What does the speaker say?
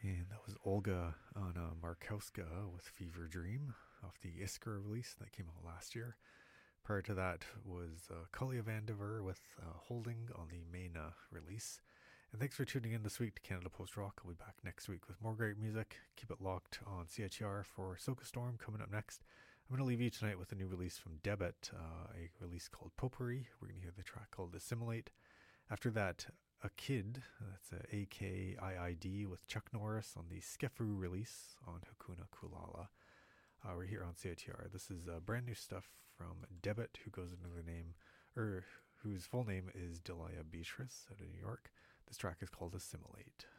And that was Olga Anna Markowska with Fever Dream off the Iskra release that came out last year. Prior to that was Kalia Vandiver with Holding on the Mena release. And thanks for tuning in this week to Canada Post Rock. I'll be back next week with more great music. Keep it locked on CHR for Soca Storm coming up next. I'm going to leave you tonight with a new release from Debit, a release called Potpourri. We're going to hear the track called Assimilate. After that, A Kid, that's AKIID with Chuck Norris on the Skefu release on Hakuna Kulala. We're here on CITR. This is brand new stuff from Debit, who goes under the name, or whose full name is Delia Beatrice out of New York. This track is called Assimilate.